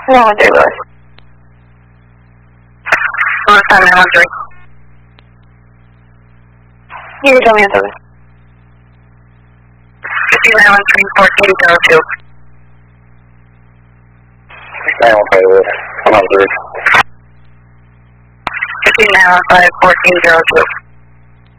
913 Lewis. 913. You can tell me answer this. 913 1402. 915 Lewis. 103. 915 1402.